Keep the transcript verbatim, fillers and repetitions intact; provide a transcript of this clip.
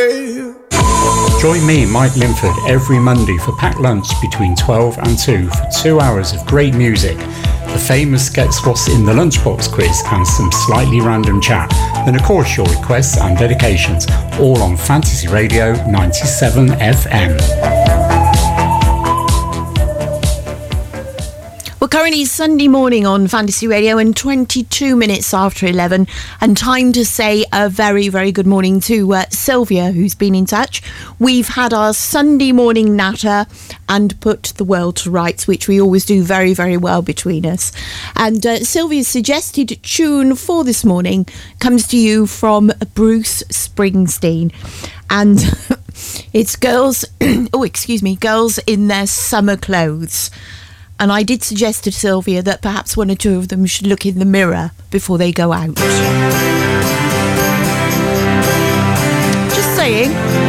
Join me, Mike Linford, every Monday for packed lunch between twelve and two for two hours of great music, the famous Guess What's in the Lunchbox quiz and some slightly random chat. Then of course your requests and dedications, all on Fantasy Radio ninety-seven F M. Well, currently Sunday morning on Fantasy Radio and twenty-two minutes after eleven, and time to say a very, very good morning to uh, Sylvia, who's been in touch. We've had our Sunday morning natter and put the world to rights, which we always do very, very well between us. And uh, Sylvia's suggested tune for this morning comes to you from Bruce Springsteen. And it's Girls, oh, excuse me, Girls in Their Summer Clothes. And I did suggest to Sylvia that perhaps one or two of them should look in the mirror before they go out. Just saying.